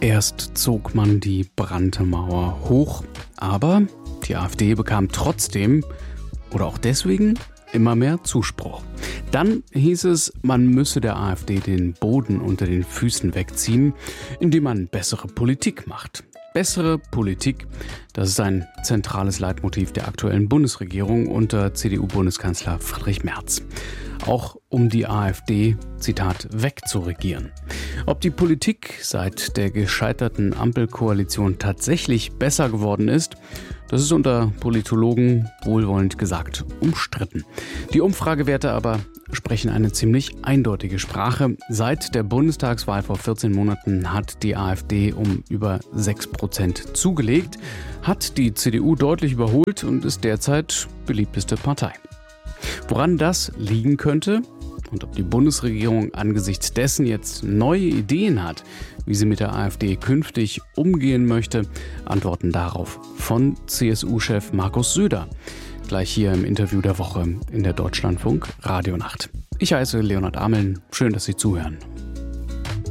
Erst zog man die Brandmauer hoch, aber die AfD bekam trotzdem oder auch deswegen immer mehr Zuspruch. Dann hieß es, man müsse der AfD den Boden unter den Füßen wegziehen, indem man bessere Politik macht. Bessere Politik, das ist ein zentrales Leitmotiv der aktuellen Bundesregierung unter CDU-Bundeskanzler Friedrich Merz. Auch um die AfD, Zitat, wegzuregieren. Ob die Politik seit der gescheiterten Ampelkoalition tatsächlich besser geworden ist, das ist unter Politologen wohlwollend gesagt umstritten. Die Umfragewerte aber sprechen eine ziemlich eindeutige Sprache. Seit der Bundestagswahl vor 14 Monaten hat die AfD um über 6% zugelegt, hat die CDU deutlich überholt und ist derzeit beliebteste Partei. Woran das liegen könnte und ob die Bundesregierung angesichts dessen jetzt neue Ideen hat, wie sie mit der AfD künftig umgehen möchte, antworten darauf von CSU-Chef Markus Söder. Gleich hier im Interview der Woche in der Deutschlandfunk Radionacht. Ich heiße Leonhard Ameln. Schön, dass Sie zuhören.